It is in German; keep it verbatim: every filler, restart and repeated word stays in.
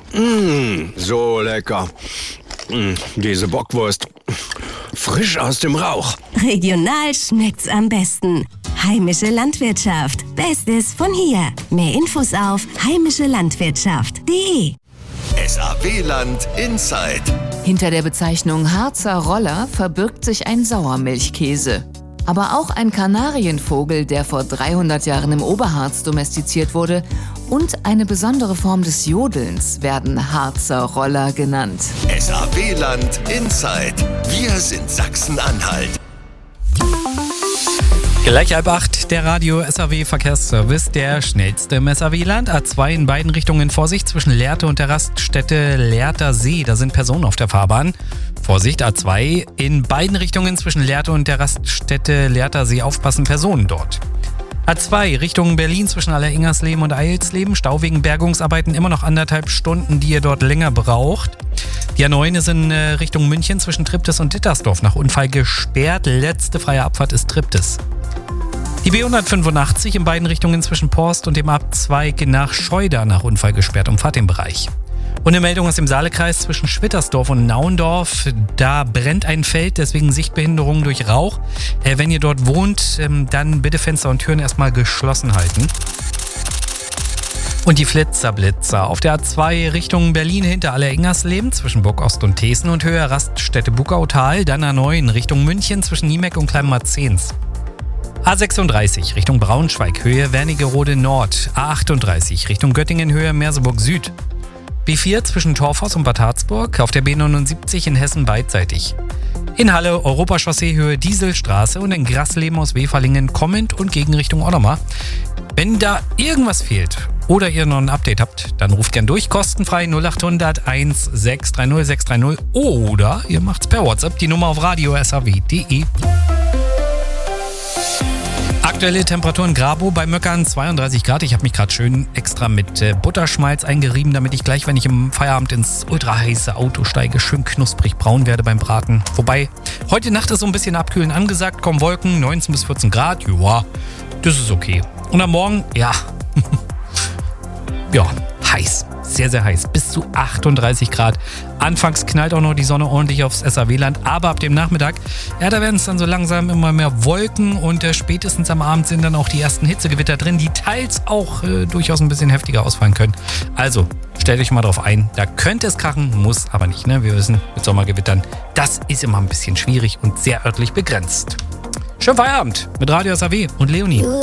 Mmh, so lecker. Mmh, diese Bockwurst. Frisch aus dem Rauch. Regional schmeckt's am besten. Heimische Landwirtschaft. Bestes von hier. Mehr Infos auf heimische landwirtschaft punkt de. S A W-Land Inside. Hinter der Bezeichnung Harzer Roller verbirgt sich ein Sauermilchkäse. Aber auch ein Kanarienvogel, der vor dreihundert Jahren im Oberharz domestiziert wurde, und eine besondere Form des Jodelns werden Harzer Roller genannt. S A W-Land Inside. Wir sind Sachsen-Anhalt. Gleich halb acht, der Radio S A W Verkehrsservice, der schnellste im S A W-Land. A zwei in beiden Richtungen Vorsicht zwischen Lehrte und der Raststätte Lehrter See. Da sind Personen auf der Fahrbahn. Vorsicht, A zwei in beiden Richtungen zwischen Lehrte und der Raststätte Lehrter See. Aufpassen, Personen dort. A zwei Richtung Berlin zwischen Alleringersleben und Eilsleben. Stau wegen Bergungsarbeiten, immer noch anderthalb Stunden, die ihr dort länger braucht. Die A neun ist in Richtung München zwischen Triptis und Dittersdorf nach Unfall gesperrt. Letzte freie Abfahrt ist Triptis. Die B hundertfünfundachtzig in beiden Richtungen zwischen Porst und dem Abzweig nach Scheuda nach Unfall gesperrt. Umfahrt den Bereich. Und eine Meldung aus dem Saalekreis zwischen Schwittersdorf und Naundorf. Da brennt ein Feld, deswegen Sichtbehinderung durch Rauch. Äh, wenn ihr dort wohnt, ähm, dann bitte Fenster und Türen erstmal geschlossen halten. Und die Flitzerblitzer auf der A zwei Richtung Berlin hinter Alleringersleben zwischen Burg Ost und Thesen und Höhe Raststätte Bukautal. Dann A neun Richtung München zwischen Niemeck und Kleinmarzens. A sechsunddreißig Richtung Braunschweig, Höhe Wernigerode Nord. A achtunddreißig Richtung Göttingen, Höhe Merseburg Süd. B vier zwischen Torfhaus und Bad Harzburg, auf der B neunundsiebzig in Hessen beidseitig. In Halle Europachaussee, Höhe Dieselstraße und in Grasleben aus Weferlingen kommend und gegen Richtung Ottomar. Wenn da irgendwas fehlt oder ihr noch ein Update habt, dann ruft gern durch, kostenfrei null achthundert sechshundertzwanzig sechshundertdreißig oder ihr macht's per WhatsApp, die Nummer auf radio s a w punkt de. Aktuelle Temperaturen Grabo bei Möckern zweiunddreißig Grad. Ich habe mich gerade schön extra mit äh, Butterschmalz eingerieben, damit ich gleich, wenn ich im Feierabend ins ultraheiße Auto steige, schön knusprig braun werde beim Braten. Wobei, heute Nacht ist so ein bisschen Abkühlen angesagt, kommen Wolken, neunzehn bis vierzehn Grad. Ja, das ist okay. Und am Morgen, ja, ja, heiß. Sehr, sehr heiß. Bis zu achtunddreißig Grad. Anfangs knallt auch noch die Sonne ordentlich aufs S A W-Land, aber ab dem Nachmittag, ja, da werden es dann so langsam immer mehr Wolken und äh, spätestens am Abend sind dann auch die ersten Hitzegewitter drin, die teils auch äh, durchaus ein bisschen heftiger ausfallen können. Also, stellt euch mal drauf ein, da könnte es krachen, muss aber nicht, ne? Wir wissen, mit Sommergewittern, das ist immer ein bisschen schwierig und sehr örtlich begrenzt. Schönen Feierabend mit Radio S A W und Leonie.